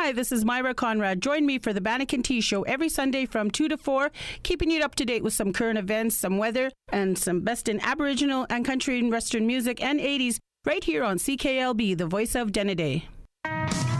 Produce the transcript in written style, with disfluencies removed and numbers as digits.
Hi, this is Myra Conrad. Join me for the Banneker Tea Show every Sunday from 2 to 4, keeping you up to date with some current events, some weather, and some best in Aboriginal and country and Western music and 80s right here on CKLB, the voice of Denneday.